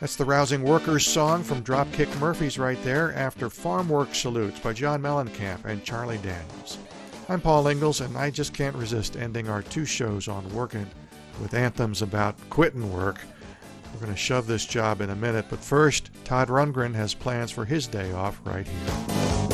That's the Rousing Workers song from Dropkick Murphys right there, after Farm Work Salutes by John Mellencamp and Charlie Daniels. I'm Paul Ingalls, and I just can't resist ending our two shows on working with anthems about quitting work. We're going to shove this job in a minute, but first, Todd Rundgren has plans for his day off right here.